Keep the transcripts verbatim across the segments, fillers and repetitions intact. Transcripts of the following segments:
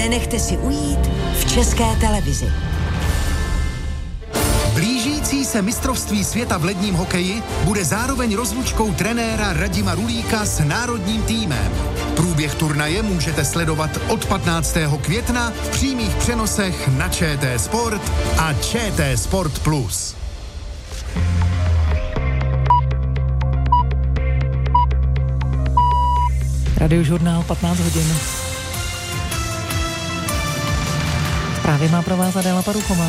nenechte si ujít v České televizi. Blížící se mistrovství světa v ledním hokeji bude zároveň rozlučkou trenéra Radima Rulíka s národním týmem. Průběh turnaje můžete sledovat od patnáctého května v přímých přenosech na ČT Sport a ČT Sport Plus. Radiožurnál patnáct hodin. Právě má pro vás Adéla Paruchová.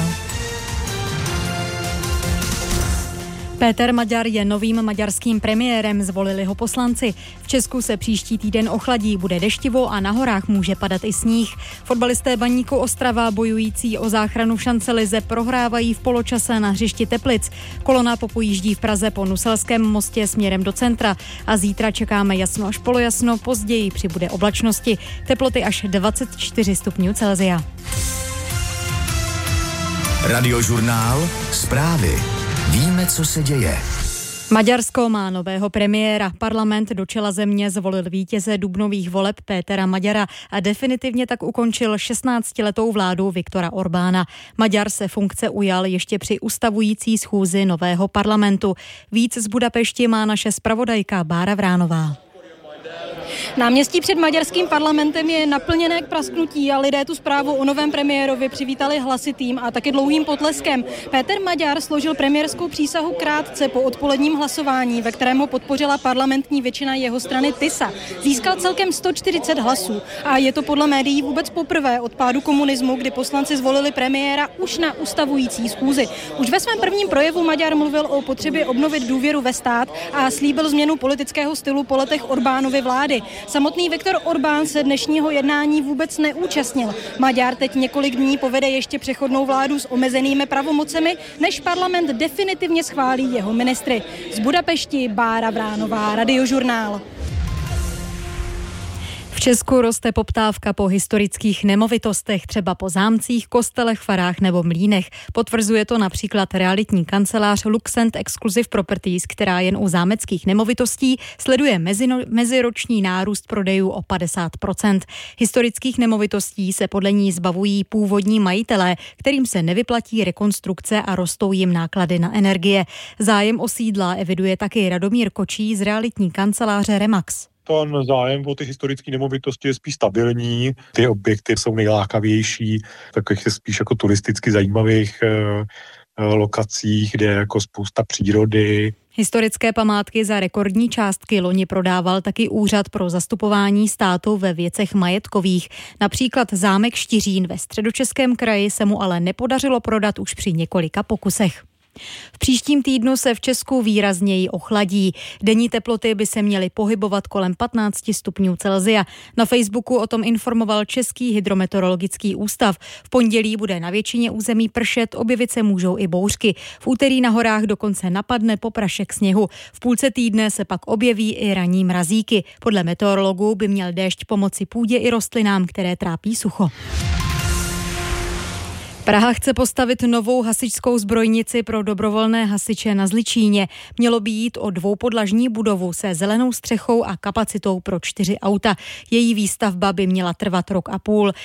Péter Maďar je novým maďarským premiérem, zvolili ho poslanci. V Česku se příští týden ochladí, bude deštivo a na horách může padat i sníh. Fotbalisté Baníku Ostrava, bojující o záchranu v šancelize, prohrávají v poločase na hřišti Teplic. Kolona popojíždí v Praze po Nuselském mostě směrem do centra a zítra čekáme jasno až polojasno, později přibude oblačnosti. Teploty až dvacet čtyři stupňů Celsia. Radiožurnál, zprávy. Víme, co se děje. Maďarsko má nového premiéra. Parlament do čela země zvolil vítěze dubnových voleb Pétera Maďara a definitivně tak ukončil šestnáctiletou vládu Viktora Orbána. Maďar se funkce ujal ještě při ustavující schůzi nového parlamentu. Víc z Budapešti má naše zpravodajka Bára Vránová. Náměstí před maďarským parlamentem je naplněné k prasknutí a lidé tu zprávu o novém premiérovi přivítali hlasitým a taky dlouhým potleskem. Péter Maďar složil premiérskou přísahu krátce po odpoledním hlasování, ve kterém ho podpořila parlamentní většina jeho strany TISA. Získal celkem sto čtyřicet hlasů a je to podle médií vůbec poprvé od pádu komunismu, kdy poslanci zvolili premiéra už na ustavující schůzi. Už ve svém prvním projevu Maďar mluvil o potřebě obnovit důvěru ve stát a slíbil změnu politického stylu po letech Orbánovy vlády. Samotný Viktor Orbán se dnešního jednání vůbec neúčastnil. Maďar teď několik dní povede ještě přechodnou vládu s omezenými pravomocemi, než parlament definitivně schválí jeho ministry. Z Budapešti Bára Vránová, Radiožurnál. V Česku roste poptávka po historických nemovitostech, třeba po zámcích, kostelech, farách nebo mlýnech. Potvrzuje to například realitní kancelář Luxent Exclusive Properties, která jen u zámeckých nemovitostí sleduje mezino, meziroční nárůst prodejů o padesát procent. Historických nemovitostí se podle ní zbavují původní majitelé, kterým se nevyplatí rekonstrukce a rostou jim náklady na energie. Zájem o sídla eviduje taky Radomír Kočí z realitní kanceláře Remax. Ten zájem o ty historické nemovitosti je spíš stabilní, ty objekty jsou nejlákavější, takových spíš jako turisticky zajímavých eh, lokacích, kde je jako spousta přírody. Historické památky za rekordní částky loni prodával taky Úřad pro zastupování státu ve věcech majetkových. Například zámek Štiřín ve Středočeském kraji se mu ale nepodařilo prodat už při několika pokusech. V příštím týdnu se v Česku výrazněji ochladí. Denní teploty by se měly pohybovat kolem patnáct stupňů Celsia. Na Facebooku o tom informoval Český hydrometeorologický ústav. V pondělí bude na většině území pršet, objevit se můžou i bouřky. V úterý na horách dokonce napadne poprašek sněhu. V půlce týdne se pak objeví i ranní mrazíky. Podle meteorologů by měl déšť pomoci půdě i rostlinám, které trápí sucho. Praha chce postavit novou hasičskou zbrojnici pro dobrovolné hasiče na Zličíně. Mělo by jít o dvoupodlažní budovu se zelenou střechou a kapacitou pro čtyři auta. Její výstavba by měla trvat rok a půl.